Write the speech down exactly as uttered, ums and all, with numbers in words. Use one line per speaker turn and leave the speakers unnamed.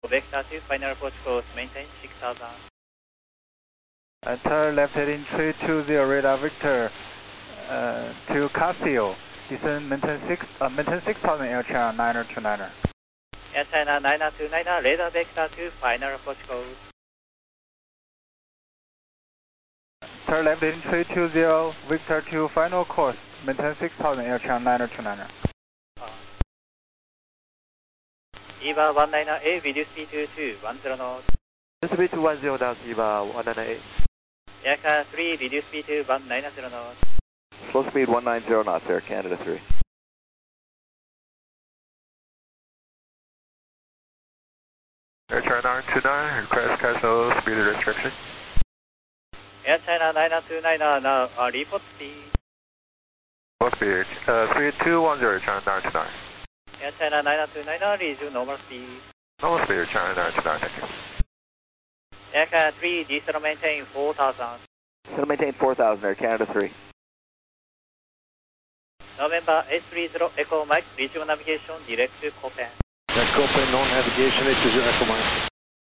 Vector two, final approach course, maintain six thousand.
Enter left heading three two zero, radar Victor uh, to Casio. Descend maintain six, uh, maintain six thousand air channel niner to niner.
Air China niner to niner, radar Vector two, final approach course.
Turn left heading three two zero, Victor two, final course, maintain six thousand air channel niner to niner.
EVA one niner A, reduce speed to two one zero knots.
Reduce speed to one zero knots, EVA one niner A.
Aircraft three, reduce speed to one nine zero knots.
Slow speed one nine zero knots, Air Canada three.
Air China two nine, request cancel speed restriction.
Air China niner two niner, now uh, report speed.
Slow speed, uh, three two one zero, China nine two nine.
Air China niner two niner, resume normal speed.
Normal speed, China nine two nine, thank you.
Aircraft three, descend maintain four thousand.
Descend maintain four thousand, Air Canada three.
November eight three zero, Echo Mike, resume navigation, direct to Copen.
Copen, no navigation, it is your Echo Mike.